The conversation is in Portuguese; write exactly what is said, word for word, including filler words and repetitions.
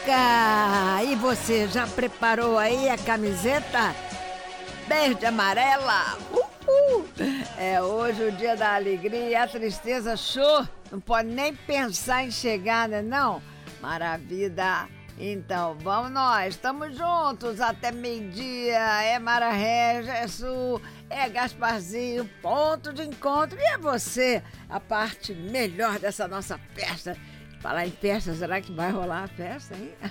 Mônica! E você já preparou aí a camiseta verde e amarela? Uhul! É hoje o dia da alegria e a tristeza, show! Não pode nem pensar em chegar, né não? Maravilha! Então, vamos nós, estamos juntos até meio-dia, é Mara Regis, é Su, é Gasparzinho, ponto de encontro, e é você, a parte melhor dessa nossa festa. Falar em festa, será que vai rolar a festa, hein?